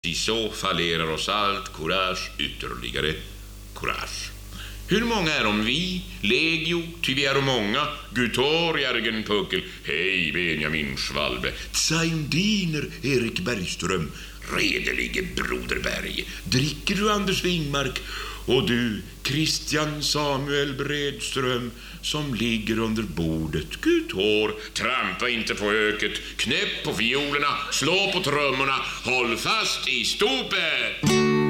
I så fallerar oss allt courage ytterligare courage. Hur många är om vi? Legio, ty vi är många. Gutor, Jörgen Puckel. Hej, Benjamin Schwalbe. Tsaundiner, Erik Bergström. Redelige Broderberg. Dricker du, Anders Wingmark? Och du, Christian Samuel Bredström, som ligger under bordet. Gutor, trampa inte på öket. Knäpp på fiolerna. Slå på trummorna. Håll fast i stopet.